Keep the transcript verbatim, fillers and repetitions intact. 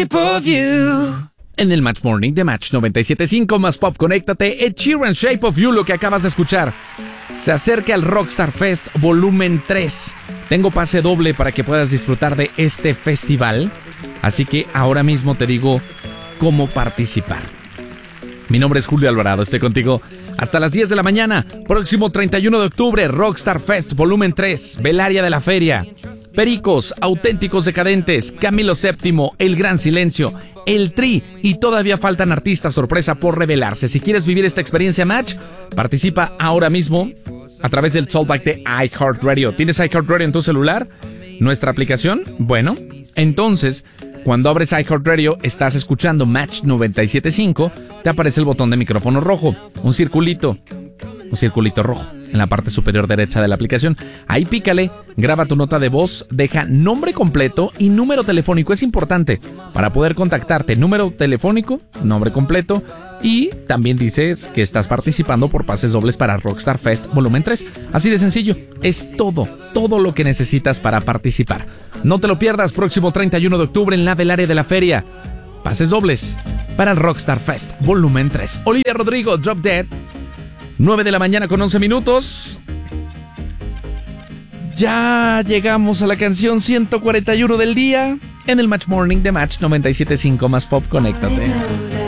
shape of you. En el Match Morning de Match noventa y siete punto cinco más Pop, conéctate. Ed Sheeran, Shape of You, lo que acabas de escuchar. Se acerca el Rockstar Fest Volumen tres. Tengo pase doble para que puedas disfrutar de este festival. Así que ahora mismo te digo cómo participar. Mi nombre es Julio Alvarado, estoy contigo hasta las diez de la mañana. Próximo treinta y uno de octubre, Rockstar Fest Volumen tres, Belaria de la Feria. Pericos, Auténticos Decadentes, Camilo séptimo, El Gran Silencio, El Tri y todavía faltan artistas sorpresa por revelarse. Si quieres vivir esta experiencia Match, participa ahora mismo a través del Soulback de iHeartRadio. ¿Tienes iHeartRadio en tu celular? ¿Nuestra aplicación? Bueno, entonces, cuando abres iHeartRadio, estás escuchando Match noventa y siete punto cinco, te aparece el botón de micrófono rojo, un circulito, un circulito rojo en la parte superior derecha de la aplicación. Ahí pícale, graba tu nota de voz, deja nombre completo y número telefónico. Es importante para poder contactarte. Número telefónico, nombre completo y también dices que estás participando por pases dobles para Rockstar Fest Volumen tres. Así de sencillo, es todo, todo lo que necesitas para participar. No te lo pierdas, próximo treinta y uno de octubre en la Belaria de la Feria. Pases dobles para el Rockstar Fest Volumen tres. Olivia Rodrigo, Drop Dead. nueve de la mañana con once minutos. Ya llegamos a la canción ciento cuarenta y uno del día en el Match Morning de Match noventa y siete punto cinco más Pop, conéctate.